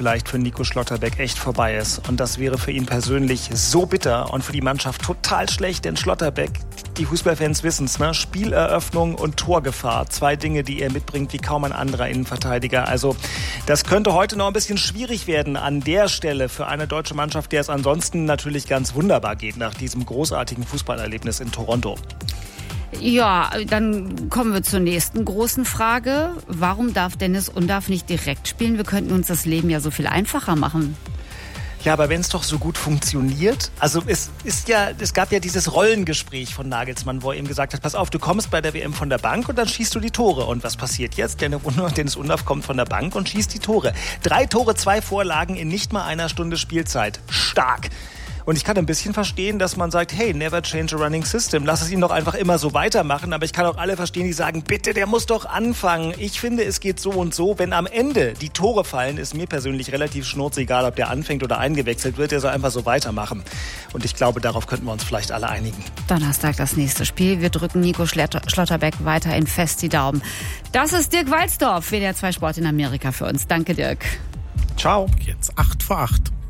vielleicht für Nico Schlotterbeck echt vorbei ist. Und das wäre für ihn persönlich so bitter und für die Mannschaft total schlecht, denn Schlotterbeck, die Fußballfans wissen es, ne? Spieleröffnung und Torgefahr. 2 Dinge, die er mitbringt wie kaum ein anderer Innenverteidiger. Also das könnte heute noch ein bisschen schwierig werden an der Stelle für eine deutsche Mannschaft, der es ansonsten natürlich ganz wunderbar geht nach diesem großartigen Fußballerlebnis in Toronto. Ja, dann kommen wir zur nächsten großen Frage. Warum darf Dennis Undaff nicht direkt spielen? Wir könnten uns das Leben ja so viel einfacher machen. Ja, aber wenn es doch so gut funktioniert, also es gab ja dieses Rollengespräch von Nagelsmann, wo er ihm gesagt hat, pass auf, du kommst bei der WM von der Bank und dann schießt du die Tore. Und was passiert jetzt? Dennis Undaff kommt von der Bank und schießt die Tore. 3 Tore, 2 Vorlagen in nicht mal einer Stunde Spielzeit. Stark! Und ich kann ein bisschen verstehen, dass man sagt, hey, never change a running system. Lass es ihn doch einfach immer so weitermachen. Aber ich kann auch alle verstehen, die sagen, bitte, der muss doch anfangen. Ich finde, es geht so und so. Wenn am Ende die Tore fallen, ist mir persönlich relativ schnurzegal, ob der anfängt oder eingewechselt wird. Der soll einfach so weitermachen. Und ich glaube, darauf könnten wir uns vielleicht alle einigen. Donnerstag das nächste Spiel. Wir drücken Nico Schlotterbeck weiterhin fest die Daumen. Das ist Dirk Walzdorf, WDR 2 Sport in Amerika für uns. Danke, Dirk. Ciao. Jetzt 8 vor 8.